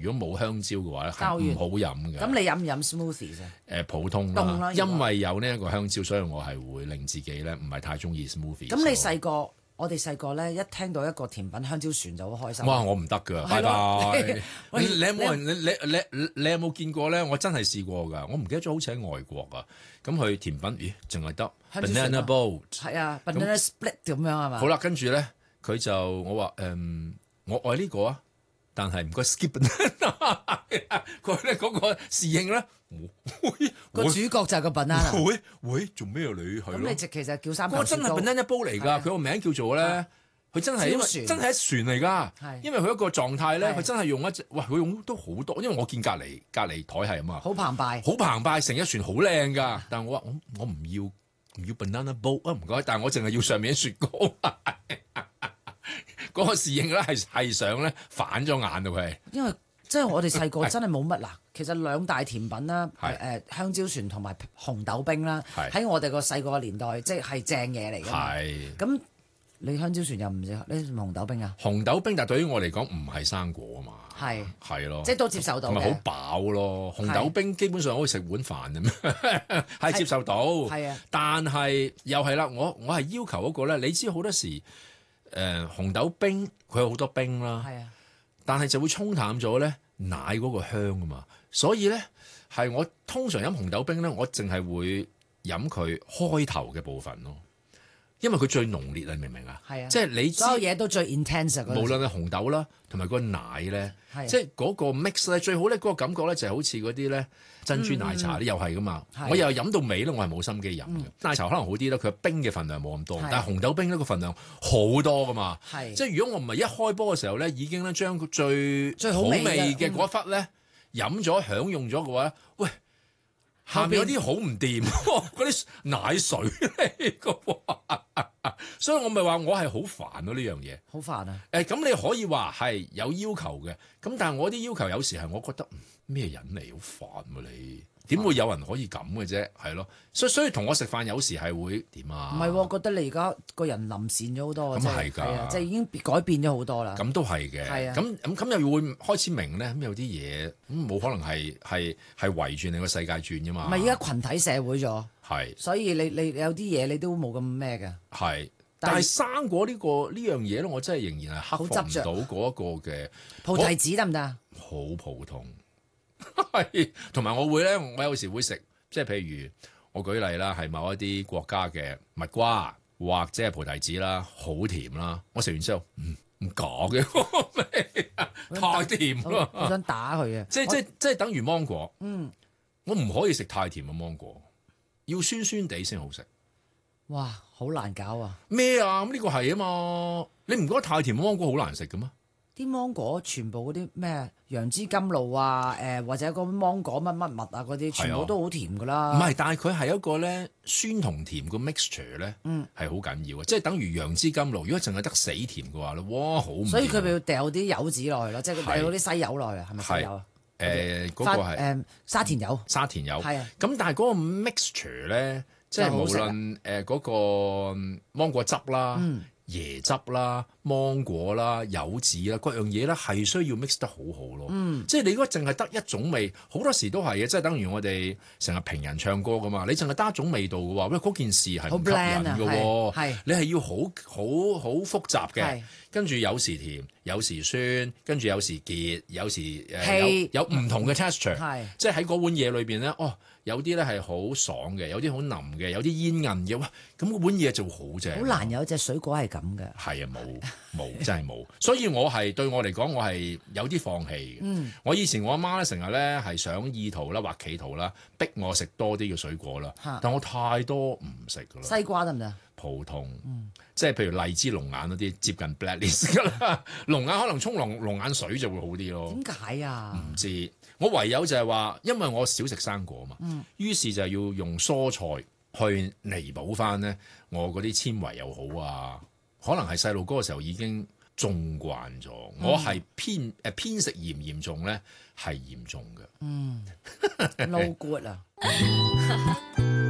如果冇香蕉嘅話咧，係唔好飲嘅。 咁你飲唔飲 smoothie 啫？ 普通啦，因為有呢一個香蕉，所以我係會令自己咧唔係太中意 smoothie。 咁你細個？我哋細個咧，一聽到一個甜品香蕉船就好開心。 哇！我唔得㗎，拜拜。你有冇人？你有冇見過咧？我真係試過㗎。我唔記得咗，好似喺外國啊。咁佢甜品，咦，淨係得 banana boat。 係啊，banana split 咁樣係嘛？ 好啦，跟住咧，佢就我話我愛呢個啊，但係唔該 skip banana。佢咧嗰個侍應咧， 個主角就係個 banana。 喂，做咩啊你？係咯。 咁你其實叫三。 嗰個真係 banana boat 嚟㗎，佢個名叫做咧，佢真係真係一船嚟㗎。因為佢一個狀態咧，佢真係用一隻，佢用都好多。因為我見隔離台係啊嘛，好澎湃，成一船好靚㗎。但係我話我唔要 banana boat 啊，唔該。但係我淨係要上面啲雪糕。嗰個侍應咧係想咧反咗眼到佢。 因為即係我哋細個真係冇乜嗱，其實兩大甜品啦，香蕉船同埋紅豆冰啦，喺我哋個細個嘅年代，即係正嘢嚟嘅。係。咁你香蕉船又唔食，你食紅豆冰啊？紅豆冰，但係對於我嚟講唔係生果啊嘛。係咯。即係都接受到嘅。同埋好飽咯，紅豆冰基本上可以食碗飯咁樣，係接受到。係啊。但係又係啦，我係要求嗰個咧，你知好多時。紅豆冰佢有好多冰啦，但係就會沖淡咗咧奶嗰個香啊嘛，所以咧係我通常飲紅豆冰咧，我淨係會飲佢開頭嘅部分咯，因為佢最濃烈啊，明唔明啊？係啊，即係你所有嘢都最 intense。無論係紅豆啦，同埋個奶咧，即係嗰個 mix 咧，最好咧嗰個感覺咧就係好似嗰啲咧珍珠奶茶咧又係噶嘛，我又飲到尾咧，我係冇心機飲嘅。奶茶可能好啲啦，佢冰嘅份量冇咁多，但係紅豆冰咧個份量好多噶嘛，即係如果我唔係一開波嘅時候咧，已經咧將最好味嘅嗰一忽咧飲咗享用咗嘅話，喂，下面有啲好唔掂，嗰啲奶水嚟嘅，所以我咪話我係好煩咯呢樣嘢。好煩啊！咁你可以話係有要求嘅，咁但係我啲要求有時係我覺得咩人嚟，好煩喎你。點會有人可以咁嘅啫？係咯，所以同我食飯有時係會點啊？唔係喎，覺得你而家個人臨善咗好多。咁係㗎，即係已經改變咗好多啦。咁都係嘅。係啊。咁又會開始明咧，咁有啲嘢冇可能係圍住你個世界轉㗎嘛。唔係，而家群體社會咗。係。所以你有啲嘢你都冇咁咩嘅。係。但係生果呢樣嘢咧，我真係仍然係克服唔到嗰一個嘅。菩提子得唔得啊？好普通。係，同埋我會咧，我有時會食，即係譬如我舉例啦，係某一啲國家嘅蜜瓜或者係菩提子啦，好甜啦，我食完之後，唔假嘅，太甜啦，我想打佢啊！即係等於芒果，我唔可以食太甜嘅芒果，要酸酸地先好食。哇，好難搞啊！咩啊？咁呢個係啊嘛，你唔覺得太甜嘅芒果好難食嘅咩？啲芒果全部嗰啲咩楊枝甘露啊，或者個芒果乜乜物啊嗰啲，全部都好甜噶啦。唔係，但係佢係一個咧酸同甜個 mixture 咧，係好緊要嘅，即係等於楊枝甘露。如果淨係得死甜嘅話咧，哇，好唔〜所以佢咪要掉啲柚子落去咯，即係掉啲西柚落去，係咪西柚啊？嗰個係沙田柚。沙田柚係啊。咁但係嗰個 mixture 咧，即係無論嗰個芒果汁啦。椰汁啦、芒果啦、柚子啦，各樣嘢咧係需要 mix 得好好咯。即係你如果淨係得一種味，好多時都係嘅，即係等於我哋成日評人唱歌噶嘛。你淨係得一種味道嘅話，喂，嗰件事係唔吸引嘅喎。你係要好複雜嘅，跟住有時甜，有時酸，跟住有時結，有時有唔同嘅 texture。即係喺嗰碗嘢裏邊咧，有啲咧係好爽嘅，有啲好腍嘅，有啲煙韌嘅，哇！咁嗰碗嘢就好正。好難有隻水果係咁嘅。係啊，冇真係冇。所以我係對我嚟講，我係有啲放棄嘅。我以前我阿媽咧成日咧係想意圖啦或企圖啦，逼我食多啲嘅水果啦。但我太多唔食㗎啦。西瓜得唔得？普通，即係譬如荔枝、龍眼嗰啲接近 blacklist 㗎啦。龍眼可能沖龍眼水就會好啲咯。點解啊？唔知。我唯有就係話，因為我少食生果嘛，於是就要用蔬菜去彌補翻咧我嗰啲纖維又好啊。可能係細路哥嘅時候已經種慣咗，我係偏食嚴重咧，係嚴重嘅。No good 啊！